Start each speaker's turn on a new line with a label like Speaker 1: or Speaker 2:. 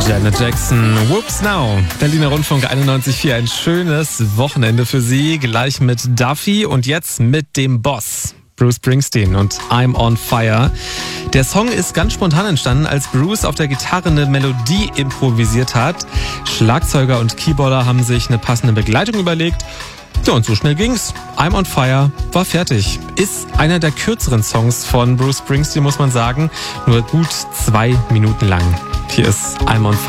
Speaker 1: Janet Jackson, Whoops Now. Berliner Rundfunk 91.4, ein schönes Wochenende für Sie. Gleich mit Duffy und jetzt mit dem Boss, Bruce Springsteen und I'm on Fire. Der Song ist ganz spontan entstanden, als Bruce auf der Gitarre eine Melodie improvisiert hat. Schlagzeuger und Keyboarder haben sich eine passende Begleitung überlegt. Ja, und so schnell ging's. I'm on Fire war fertig. Ist einer der kürzeren Songs von Bruce Springsteen, muss man sagen. Nur gut 2 Minuten lang. Hier ist I'm on Fire.